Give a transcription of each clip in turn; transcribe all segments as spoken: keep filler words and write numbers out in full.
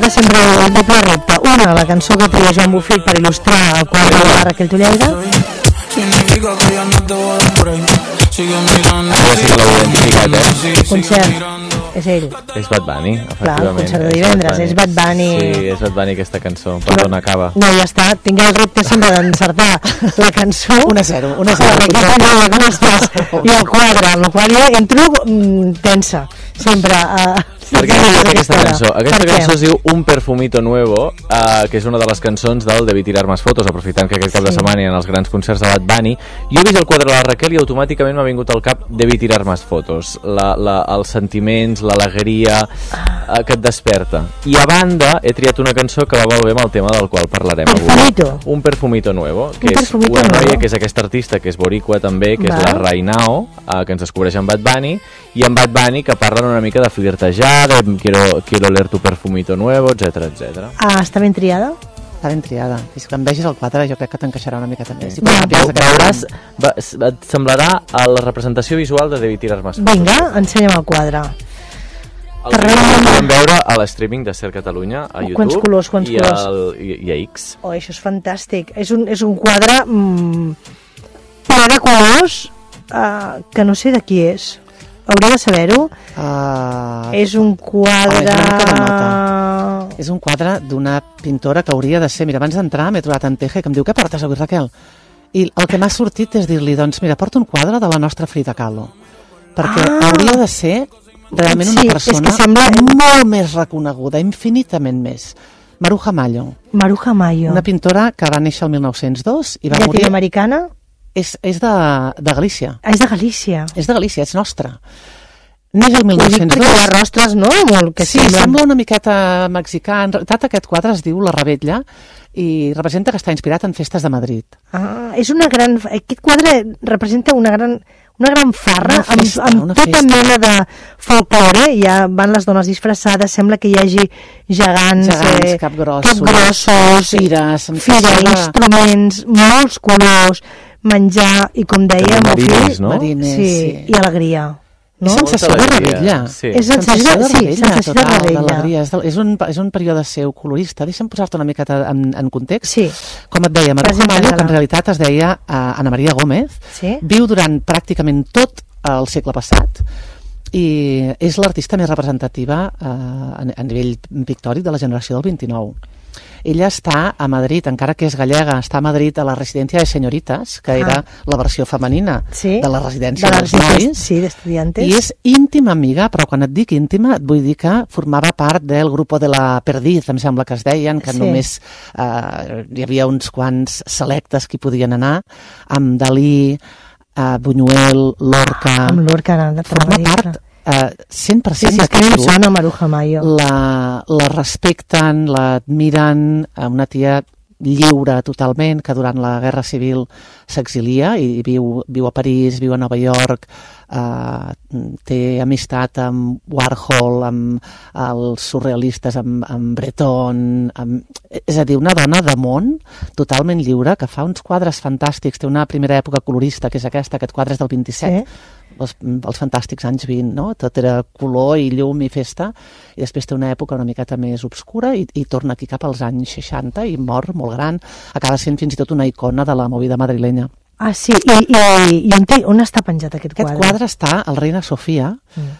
era sempre el doble repte. Una, la cançó que tria Joan Bofill per il·lustrar el quadre de la Raquel Tulleida. Ara sí que l'heu identificat, eh? Concert, és ell. És Bad Bunny, efectivament. Clar, el concert de divendres, és Bad Bunny. Sí, és Bad Bunny aquesta cançó, per on acaba. No, ja està, tinc el repte sempre d'encertar la cançó. un a zero, un a zero. Com estàs? I el quadre, el qual jo entro mm, tensa, sempre. Uh, Per què aquesta cançó? Aquesta cançó es diu Un perfumito nuevo, uh, que és una de les cançons del Debí tirar más fotos, aprofitant que aquest cap de setmana hi ha els grans concerts de Bad Bunny. Jo he vist el quadre de la Raquel i automàticament m'ha vingut al cap Debí tirar más fotos, la, la, els sentiments, l'alegria uh, que et desperta. I a banda he triat una cançó que va molt bé amb el tema del qual parlarem avui. Perfumito. Un perfumito nuevo, que Un és perfumito una noia nuevo. que és aquesta artista que és boricua també, que Va. és la Rainao, uh, que ens descobreix amb Bad Bunny, i amb Bad Bunny que parlen una mica de flirtejar, de quiero, quiero oler tu perfumito nuevo, etcètera, etcètera. Ah, està ben triada? Està ben triada. I si em vegis el quadre jo crec que t'encaixarà una miqueta més. Sí. Veuràs, va, et semblarà a la representació visual de Debí tirar más fotos. Vinga, ensenya'm el quadre. El el podem veure a l'streaming de Ser Catalunya a YouTube. Quants colors, quants i colors. al, i, i a X. Oh, això és fantàstic. És un, és un quadre mm, ple de colors uh, que no sé de qui és. Hauria de saber-ho. Uh, és un quadre... Home, és una mica de nota. És un quadre d'una pintora que hauria de ser... Mira, abans d'entrar m'he trobat en Teje que em diu què portes avui, Raquel? I el que m'ha sortit és dir-li, doncs mira, porta un quadre de la nostra Frida Kahlo. Perquè Ah! hauria de ser realment una Sí, és persona que sembla- molt més reconeguda, infinitament més. Maruja Mayo. Maruja Mayo. Una pintora que va néixer el mil nou-cents dos i va morir... Llatinoamericana? És, és de, de Galícia. Ah, és de Galícia. És de Galícia, és nostra. Neix el mil Ho dic nou-cents perquè hi ha dos. rostres, no? Molt que Sí, semblen- sembla una miqueta mexicà. En realitat aquest quadre es diu La Rebetlla i representa que està inspirat en festes de Madrid. Ah, és una gran... Aquest quadre representa una gran, una gran farra Una festa, amb, amb una tota festa. mena de folklore. Ja van les dones disfressades, sembla que hi hagi gegants, Gegants, eh, capgrossos, capgrossos, fires, amb fira, festa de- instruments, molts colors, menjar i, com deia, Com Bofill, mariners, no? Mariners, sí, sí. i alegria. No? És sensació Molta de alegria, rebella. sí. És sensació de- sí, sensació de total, rebella. d'alegria. És, de- és, un, és un període seu colorista. Deixa'm posar-te una miqueta en, en context. Sí. Com et deia, Maruja Presenta-la. Mayo, que en realitat es deia uh, Ana Maria Gómez, Sí. viu durant pràcticament tot el segle passat i és l'artista més representativa uh, a, a nivell pictòric de la generació del vint-i-nou. Ella està a Madrid, encara que és gallega, està a Madrid a la residència de senyoritas, que era la versió femenina Sí. de la residència de la dels residència, nois. sí, d'estudiantes. I és íntima amiga, però quan et dic íntima et vull dir que formava part del grup de la Perdiz, em sembla que es deien, que Sí. només eh, hi havia uns quants selectes que hi podien anar, amb Dalí, eh, Buñuel, Lorca... Amb l'Urca de Forma part eh, cent per Sí, cent sí, és que a mi em grup. sona Maruja Mayo. La, la respecten, la admiren, eh, una tia lliure totalment, que durant la Guerra Civil s'exilia i viu, viu a París, viu a Nova York, eh, té amistat amb Warhol, amb els surrealistes, amb, amb Breton, amb, és a dir, una dona de món totalment lliure, que fa uns quadres fantàstics, té una primera època colorista, que és aquesta, aquest quadre és del vint-i-set, Sí. els, els fantàstics anys vint, no? Tot era color i llum i festa, i després té una època una miqueta més obscura i, i torna aquí cap als anys seixanta i mor molt gran, acaba sent fins i tot una icona de la movida madrilenya. Ah, sí, i, i, i on, té, on està penjat aquest quadre? Aquest quadre està al Reina Sofia. Mm.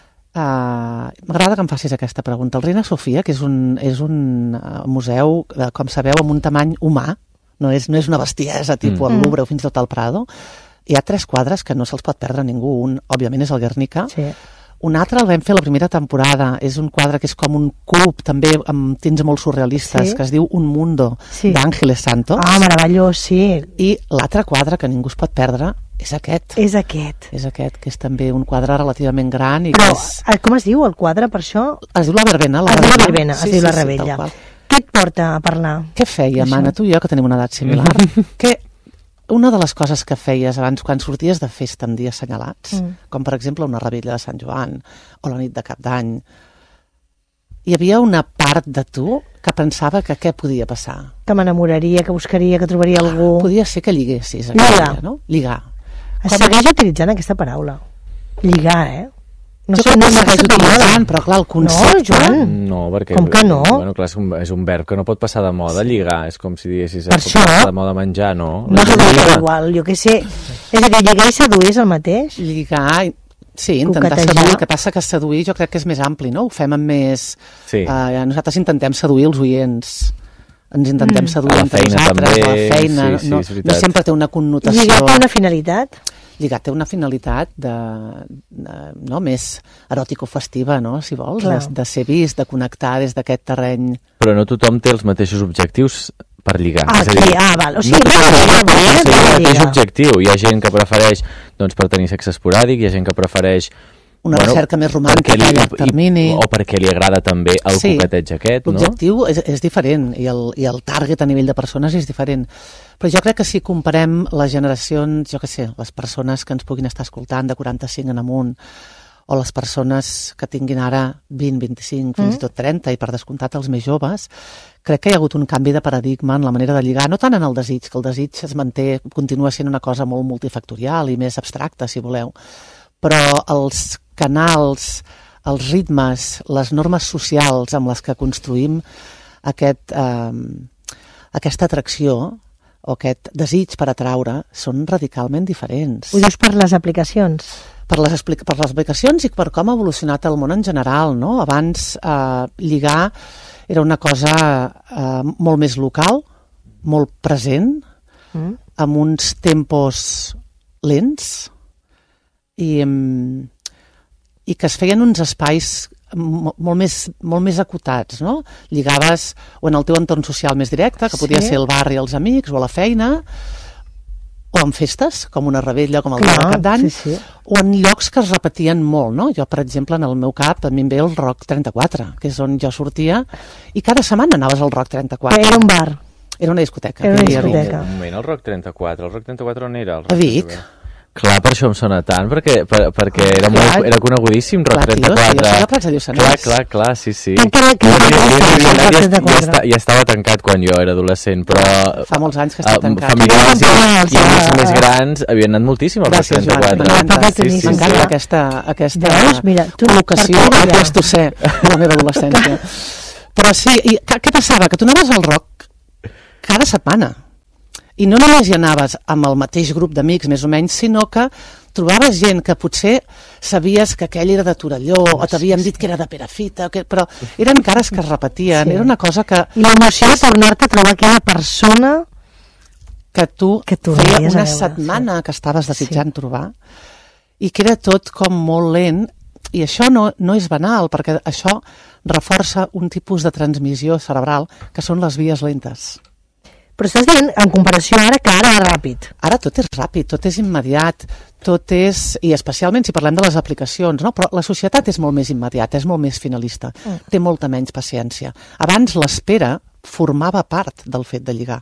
Uh, M'agrada que em facis aquesta pregunta. El Reina Sofia, que és un, és un uh, museu, uh, com sabeu, amb un tamany humà, no és, no és una bestiesa tipus Mm. el Louvre o fins i tot el Prado. Hi ha tres quadres que no se'ls pot perdre ningú. Un, òbviament, és el Guernica. Sí. Un altre el vam fer la primera temporada. És un quadre que és com un cub, també amb tints molt surrealistes, Sí. que es diu Un Mundo, Sí. d'Ángeles Santos. Ah, meravellós, sí. I l'altre quadre que ningú es pot perdre és aquest. És aquest. És aquest, que és també un quadre relativament gran i Però, que és... eh, com es diu el quadre, per això? Es diu La Verbena. Es diu La Verbena, es Sí, diu sí, La sí, Rebella. tal qual. Què et porta a parlar? Què feia, Això. Mana, tu i jo, que tenim una edat similar? que una de les coses que feies abans, quan sorties de festa en dies assenyalats, Mm. com per exemple una rebella de Sant Joan o la nit de Cap d'Any, hi havia una part de tu que pensava que què podia passar? Que m'enamoraria, que buscaria, que trobaria algú... Podia ser que lliguessis. Lligar. Dia, no? Lligar. Es segueix utilitzant aquesta paraula. Lligar, eh? No jo sé, no segueix utilitzant, però clar, el concepte... No, Joan. No, perquè... Com que no? Bueno, clar, és un, és un verb que no pot passar de moda, lligar. És com si diguessis... Per pot això... passar de moda menjar, no? No és igual, jo què sé. És a dir, lligar i seduir és el mateix? Lligar... Sí, intentar Coquetejar. seduir. El que passa que seduir jo crec que és més ampli, no? Ho fem amb més... Sí. Uh, nosaltres intentem seduir els oients. Ens intentem Mm. seduir A la entre feina nosaltres, també, a la feina. sí, sí, no, és veritat. no sempre té una connotació... Lligar té una finalitat? Lligar té una finalitat de, de, no, més eròtico-festiva, no?, si vols, de, de ser vist, de connectar des d'aquest terreny. Però no tothom té els mateixos objectius per lligar. Ah, és a dir, sí, ah, val. O sigui, no no, tothom no, no, no, té el no, mateix no. objectiu. Hi ha gent que prefereix doncs, per tenir sexe esporàdic, hi ha gent que prefereix... Una recerca més romàntica perquè li- a llarg termini. I, o perquè li agrada també el Sí, coqueteig aquest, no? l'objectiu és, és diferent i el, i el target a nivell de persones és diferent. Però jo crec que si comparem les generacions, jo què sé, les persones que ens puguin estar escoltant de quaranta-cinc en amunt, o les persones que tinguin ara vint, vint-i-cinc, fins i tot trenta, i per descomptat els més joves, crec que hi ha hagut un canvi de paradigma en la manera de lligar, no tant en el desig, que el desig es manté, continua sent una cosa molt multifactorial i més abstracta, si voleu, però els canals, els ritmes, les normes socials amb les que construïm aquest, eh, aquesta atracció o aquest desig per atraure són radicalment diferents. Ho dius per les aplicacions? Per les, per les aplicacions i per com ha evolucionat el món en general, no? Abans eh, lligar era una cosa eh, molt més local, molt present, mm. amb uns tempos lents i, i que es feien uns espais molt més, molt més acotats, no? Lligaves o en el teu entorn social més directe, que podia sí. ser el barri, els amics, o a la feina, o en festes, com una revetlla, com el dia de Cap d'Any, sí, sí. o en llocs que es repetien molt, no? Jo, per exemple, en el meu cap, a mi em ve el Rock trenta-quatre, que és on jo sortia, i cada setmana anaves al Rock trenta-quatre. Era un bar. Era una discoteca. Era una discoteca. Un moment, el Rock trenta-quatre. El Rock trenta-quatre on era? El a Vic. Clar, per això em sona tant, perquè, per, perquè era, molt, era conegudíssim, Rock trenta-quatre. Clar, tio, sí, jo clar, clar, clar, sí, sí. Encara que ja, ja, ja estava tancat quan jo era adolescent, però... Fa molts anys que està tancat. Familiars i, i amics més grans havien anat moltíssim al Rock trenta-quatre. M'encanta, sí, sí, m'encanta aquesta, aquesta col·locació a l'estocè de la meva adolescència. Però sí, i què passava? Que tu anaves al Rock cada setmana. I no només hi anaves amb el mateix grup d'amics, més o menys, sinó que trobaves gent que potser sabies que aquell era de Torelló, oh, o t'havien sí, dit sí. que era de Perafita, que... però eren cares que es repetien, sí. era una cosa que... I l'emoció de tornar-te a trobar aquella persona que tu, que tu feia una veure, setmana sí. que estaves desitjant sí. trobar, i que era tot com molt lent, i això no, no és banal, perquè això reforça un tipus de transmissió cerebral, que són les vies lentes. Però estàs dient, en comparació ara, que ara és ràpid. Ara tot és ràpid, tot és immediat, tot és... I especialment si parlem de les aplicacions, no? Però la societat és molt més immediata, és molt més finalista, mm. té molta menys paciència. Abans l'espera formava part del fet de lligar.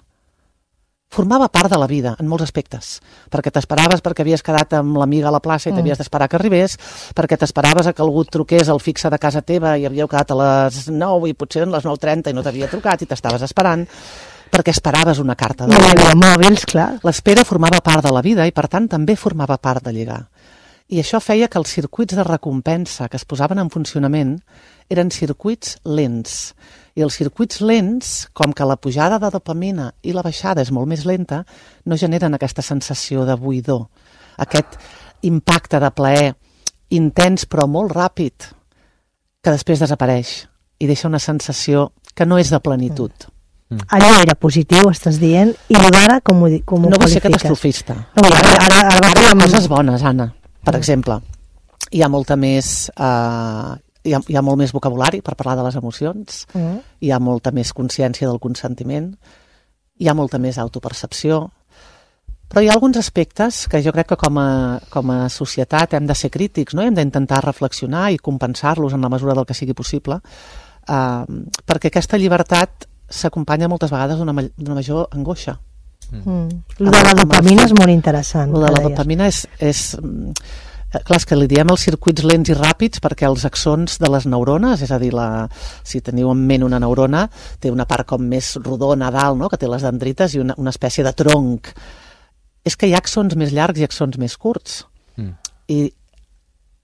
Formava part de la vida, en molts aspectes. Perquè t'esperaves perquè havies quedat amb l'amiga a la plaça i mm. t'havies d'esperar que arribés, perquè t'esperaves que algú et truqués al fixe de casa teva i havíeu quedat a les nou i potser a les nou trenta i no t'havia trucat i t'estaves esperant, perquè esperaves una carta de no, no, mòbils, clar. L'espera formava part de la vida i, per tant, també formava part de lligar. I això feia que els circuits de recompensa que es posaven en funcionament eren circuits lents. I els circuits lents, com que la pujada de dopamina i la baixada és molt més lenta, no generen aquesta sensació de buidor, aquest impacte de plaer intens però molt ràpid, que després desapareix i deixa una sensació que no és de plenitud. Mm. Mm. Allò era positiu, estàs dient, i ara com ho, com ho no qualifiques? No vull ser catastrofista. No, ara, ara, ara, ara, ara hi ha coses bones, Anna. Per mm. exemple, hi ha molta més... Uh, hi, ha, hi ha molt més vocabulari per parlar de les emocions, mm. hi ha molta més consciència del consentiment, hi ha molta més autopercepció, però hi ha alguns aspectes que jo crec que com a, com a societat hem de ser crítics, no? Hem d'intentar reflexionar i compensar-los en la mesura del que sigui possible, uh, perquè aquesta llibertat s'acompanya moltes vegades d'una major angoixa. Mm. Lo de la dopamina és molt interessant. Lo de la dopamina és, és... Clar, és que li diem els circuits lents i ràpids perquè els axons de les neurones, és a dir, la, si teniu en ment una neurona, té una part com més rodona a dalt, no? Que té les dendrites i una, una espècie de tronc. És que hi ha axons més llargs i axons més curts. Mm. I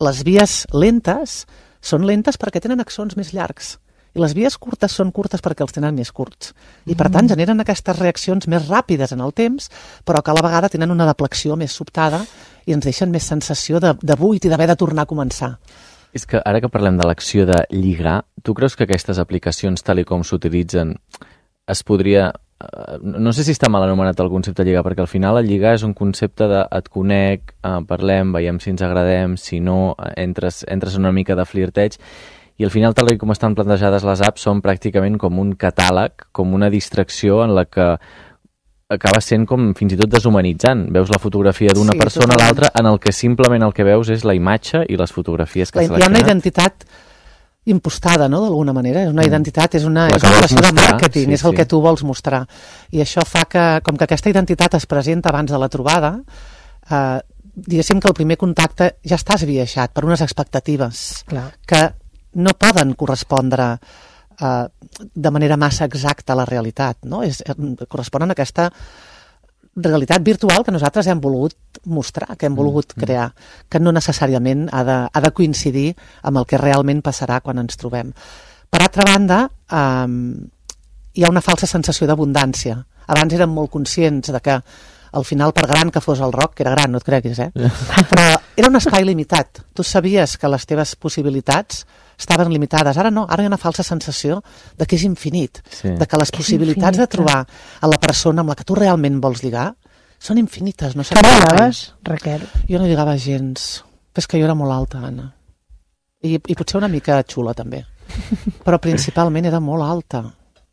les vies lentes són lentes perquè tenen axons més llargs. I les vies curtes són curtes perquè els tenen més curts. I, per tant, generen aquestes reaccions més ràpides en el temps, però que a la vegada tenen una deflexió més sobtada i ens deixen més sensació de, de buit i d'haver de tornar a començar. És que ara que parlem de l'acció de lligar, tu creus que aquestes aplicacions, tal i com s'utilitzen, es podria... No sé si està mal anomenat el concepte de lligar, perquè al final el lligar és un concepte de et conec, eh, parlem, veiem si ens agradem, si no, entres, entres una mica de flirteig, i al final, tal com estan plantejades les apps, són pràcticament com un catàleg, com una distracció en la que acaba sent com fins i tot deshumanitzant. Veus la fotografia d'una sí, persona a l'altra en el que simplement el que veus és la imatge i les fotografies que ha seleccionat. Hi ha una identitat impostada, no?, d'alguna manera. És una identitat, és una, és una relació de màrqueting, sí, és el sí. que tu vols mostrar. I això fa que, com que aquesta identitat es presenta abans de la trobada, eh, diguéssim que el primer contacte ja està esbiaixat per unes expectatives Clar. que no poden correspondre eh, de manera massa exacta a la realitat, no? És, corresponen a aquesta realitat virtual que nosaltres hem volgut mostrar, que hem volgut crear, que no necessàriament ha de, ha de coincidir amb el que realment passarà quan ens trobem. Per altra banda, eh, hi ha una falsa sensació d'abundància. Abans érem molt conscients de que al final, per gran que fos el rock, que era gran, no et creguis, eh? Però era un espai limitat. Tu sabies que les teves possibilitats estaven limitades. Ara no, ara hi ha una falsa sensació de que és infinit, sí. de que les que possibilitats de trobar a la persona amb la que tu realment vols lligar són infinites. No sé que lligaves, Raquel? Jo no lligava gens. Però és que jo era molt alta, Anna. I, i potser una mica xula, també. Però principalment era molt alta.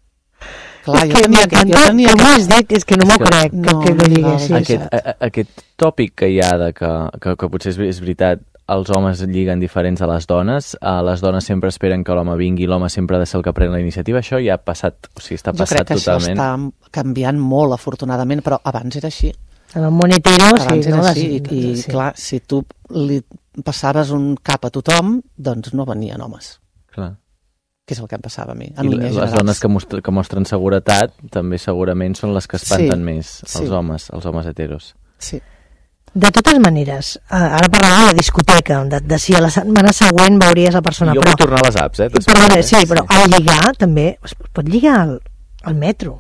Clar, és que m'encanta que m'ho has dit, és que no m'ho crec que, no, que no lliguessis. Aquest, a, aquest tòpic que hi ha de que, que, que potser és, és veritat, els homes lliguen diferents a les dones, a les dones sempre esperen que l'home vingui, l'home sempre ha de ser el que pren la iniciativa, això ja ha passat, o sigui, està passat totalment. Jo crec que totalment. Això està canviant molt, afortunadament, però abans era així. En el món hetero, abans sí. Era no, així, i, i sí. clar, si tu li passaves un cap a tothom, doncs no venien homes. Clar. Que és el que em passava a mi. I les generals. Dones que, mostra, que mostren seguretat també segurament són les que espanten sí, més els sí. homes, els homes heteros. Sí. De totes maneres, ara parlàvem de la discoteca, de, de si a la setmana següent veuries la persona. Jo però, vull tornar a les apps, eh? Perdona, sí, però sí. a lligar també, es pot lligar al, al metro.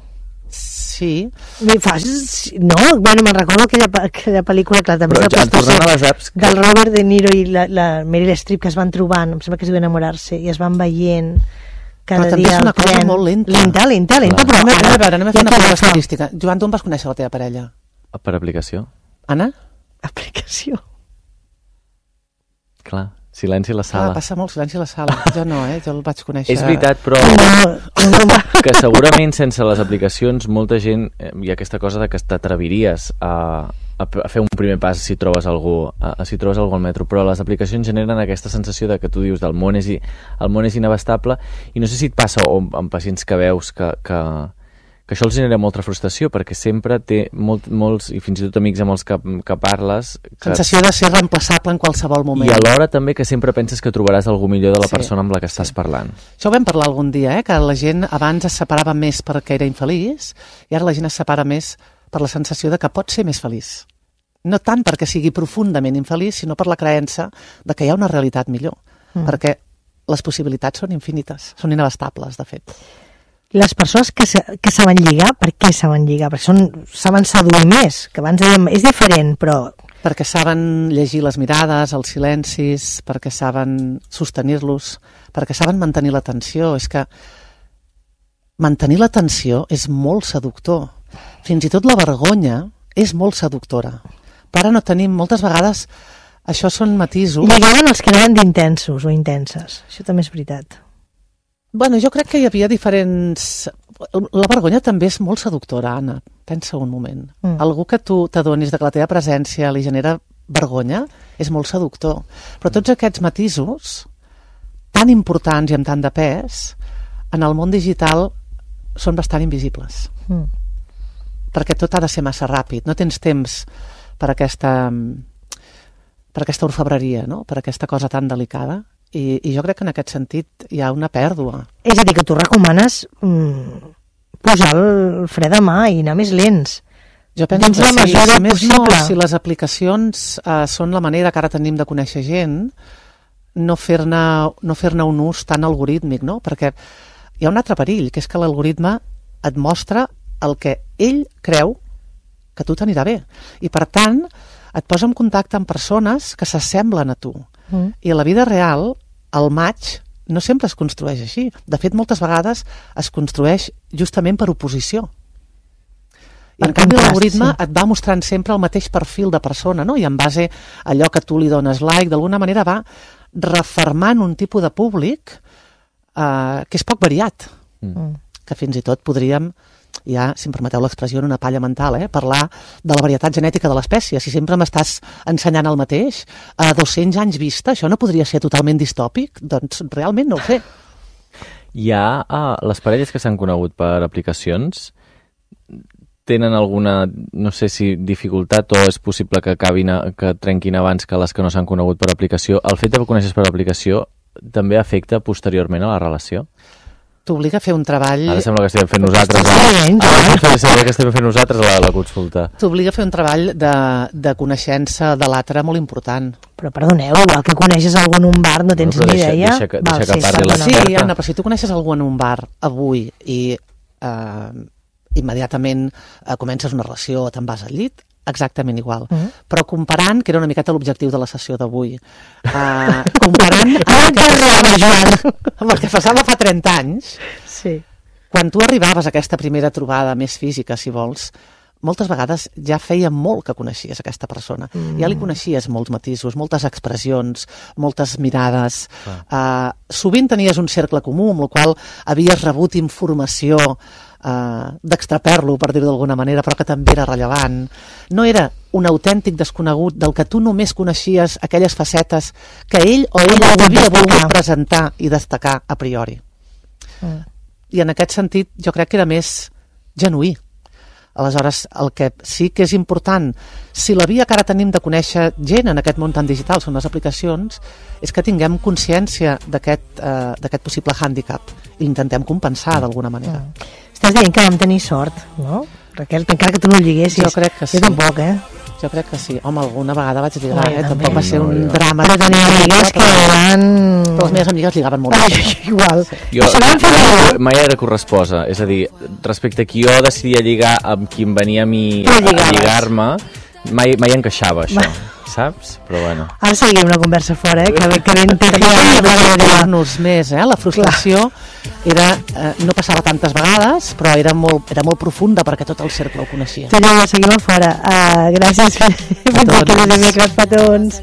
Sí. Fas, no? Bueno, me'n recordo aquella, aquella pel·lícula que també però, és la a les apps, del Robert De Niro i la, la Meryl Streep, que es van trobant, em sembla que es diu enamorar-se, i es van veient cada però dia és una cosa molt lenta. Lenta, lenta, lenta. Però anem a veure, anem a fer una prova estadística. Joan, tu on vas conèixer la teva parella? Per aplicació. Anna? Aplicació. Clar, silenci a la sala. Ah, passa molt silenci a la sala. Jo no, eh? Jo el vaig conèixer... És veritat, però que segurament sense les aplicacions molta gent, eh, hi ha aquesta cosa de que t'atreviries a, a, a fer un primer pas si trobes algú, a, a si trobes algú al metro, però les aplicacions generen aquesta sensació de que tu dius del món és, el món és inabastable, i no sé si et passa o amb pacients que veus que, que, que això els genera molta frustració, perquè sempre té molt, molts, i fins i tot amics amb els que, que parles... Que... sensació de ser reemplaçable en qualsevol moment. I alhora també que sempre penses que trobaràs algú millor de la sí, persona amb la que estàs sí. parlant. Això ho vam parlar algun dia, eh? Que la gent abans es separava més perquè era infeliç, i ara la gent es separa més per la sensació de que pot ser més feliç. No tant perquè sigui profundament infeliç, sinó per la creença de que hi ha una realitat millor. Mm. Perquè les possibilitats són infinites, són inabastables, de fet. Les persones que, se, que saben lligar, per què saben lligar? Perquè són, saben seduir més, que abans dèiem, és diferent, però... Perquè saben llegir les mirades, els silencis, perquè saben sostenir-los, perquè saben mantenir l'atenció. És que mantenir l'atenció és molt seductor. Fins i tot la vergonya és molt seductora. Però ara no tenim, moltes vegades, això són matisos... Lligaven els que anaven d'intensos o intenses, això també és veritat. Bueno, jo crec que hi havia diferents... La vergonya també és molt seductora, Anna. Pensa un moment. Mm. Algú que tu t'adonis de que la teva presència li genera vergonya és molt seductor. Però tots aquests matisos, tan importants i amb tant de pes, en el món digital són bastant invisibles. Mm. Perquè tot ha de ser massa ràpid. No tens temps per aquesta, per aquesta orfebreria, no? Per aquesta cosa tan delicada. I, i jo crec que en aquest sentit hi ha una pèrdua. És a dir, que tu recomanes mm, posar el fre de mà i anar més lents. Jo penso que sí, si, més no, si les aplicacions eh, són la manera que ara tenim de conèixer gent, no fer-ne no fer-ne un ús tan algorítmic, no? Perquè hi ha un altre perill, que és que l'algoritme et mostra el que ell creu que tu t'anirà bé. I per tant, et posa en contacte amb persones que s'assemblen a tu. Mm. I a la vida real, el match no sempre es construeix així. De fet, moltes vegades es construeix justament per oposició. I en canvi l'algoritme sí. et va mostrant sempre el mateix perfil de persona, no? I en base a allò que tu li dones like, d'alguna manera va refermant un tipus de públic eh, que és poc variat. Mm. Que fins i tot podríem, ja, si em permeteu l'expressió, en una palla mental, eh, parlar de la varietat genètica de l'espècie. Si sempre m'estàs ensenyant el mateix, a dos-cents anys vista, això no podria ser totalment distòpic? Doncs realment no ho sé. Hi ha ah, les parelles que s'han conegut per aplicacions tenen alguna, no sé si dificultat o és possible que acabin a, que trenquin abans que les que no s'han conegut per aplicació. El fet de conèixer per aplicació també afecta posteriorment a la relació? T'obliga a fer un treball... Ara sembla que estem fent nosaltres... Ara sembla que estem fent nosaltres la, la consulta. T'obliga a fer un treball de, de coneixença de l'altre molt important. Però perdoneu, igual que coneixes algú en un bar, no tens no, ni deixa, idea... Deixa, deixa, deixa que parli la Sí, Anna, però si tu coneixes algú en un bar avui i eh, immediatament eh, comences una relació o te'n vas al llit, exactament igual. Uh -huh. Però comparant, que era una miqueta l'objectiu de la sessió d'avui, uh, comparant amb, el passava, amb el que passava fa trenta anys, sí. Quan tu arribaves a aquesta primera trobada més física, si vols, moltes vegades ja feia molt que coneixies aquesta persona. Mm. Ja li coneixies molts matisos, moltes expressions, moltes mirades. Ah. Uh, sovint tenies un cercle comú amb el qual havies rebut informació uh, d'extraperlo, per dir-ho d'alguna manera, però que també era rellevant. No era un autèntic desconegut del que tu només coneixies aquelles facetes que ell o ella havia volgut presentar i destacar a priori. Mm. I en aquest sentit jo crec que era més genuí. Aleshores, el que sí que és important, si la via que ara tenim de conèixer gent en aquest món tan digital són les aplicacions, és que tinguem consciència d'aquest eh, d'aquest possible hàndicap i l'intentem compensar d'alguna manera. Mm. Estàs dient que vam tenir sort, no? Raquel, encara que tu no el lliguessis. Jo crec que sí. Jo tampoc, eh? Jo crec que sí. Home, alguna vegada vaig lligar, Ai, eh? Tampoc va ser no, un no. drama. Però tenia amigues que eren... Però les meves amigues lligaven molt. Ai, igual. Sí. Jo mai, mai era corresposa. És a dir, respecte a qui jo decidia lligar amb qui em venia a mi a lligar-me, mai, mai encaixava això. Saps? Però bueno. Ara seguim una conversa fora, eh? Que, que ben t'agrada-nos més, eh? La frustració era, eh, no passava tantes vegades, però era molt, era molt profunda perquè tot el cercle ho coneixia. Senyor, seguim a fora. Uh, gràcies per aquests petons.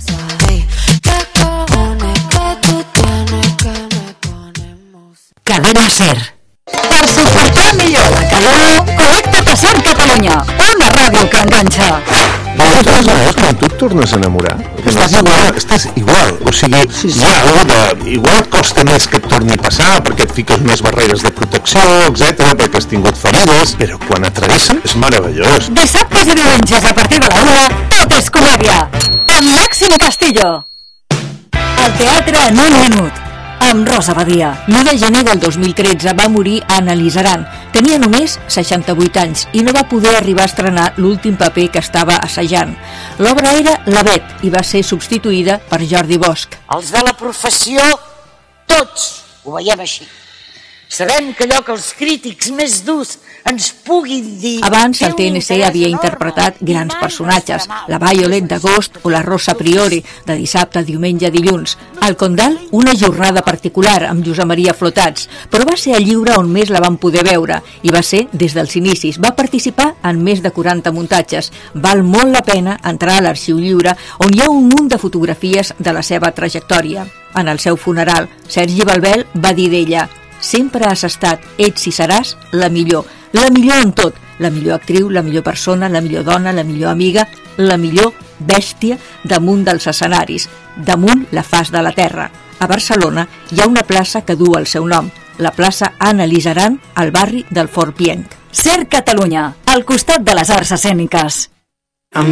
Cadena Ser. Per suportar millor la calor, connecta't a Ser Catalunya, una ràdio que enganxa. De totes maneres, quan tu et tornes a enamorar, estàs igual, estàs igual. O sigui, sí, sí. Hi ha algo de... Igual costa més que et torni a passar, perquè et fiques més barreres de protecció, etcètera, perquè has tingut ferides, però quan et travessen és meravellós. Dissabtes i diumenges a partir de la una, tot és comèdia. Amb Màxim Castillo. El teatre en un minut. Amb Rosa Badia. l'u de gener del dos mil tretze va morir Anna Lizaran. Tenia només seixanta-vuit anys i no va poder arribar a estrenar l'últim paper que estava assajant. L'obra era La Bet i va ser substituïda per Jordi Bosch. Els de la professió, tots ho veiem així. Sabem que allò que els crítics més durs ens puguin dir... Abans el T N C havia interpretat grans personatges, la Violet d'agost o la Rosa Priori, de dissabte a diumenge a dilluns. Al Condal, una jornada particular amb Josep Maria Flotats, però va ser a Lliure on més la van poder veure, i va ser des dels inicis. Va participar en més de quaranta muntatges. Val molt la pena entrar a l'Arxiu Lliure, on hi ha un munt de fotografies de la seva trajectòria. En el seu funeral, Sergi Balbel va dir d'ella: sempre has estat, ets i seràs la millor, la millor en tot, la millor actriu, la millor persona, la millor dona, la millor amiga, la millor bèstia damunt dels escenaris, damunt la faç de la terra. A Barcelona hi ha una plaça que du el seu nom, la plaça Anna Lizaran, al barri del Fort Pienc. Ser Catalunya, al costat de les arts escèniques.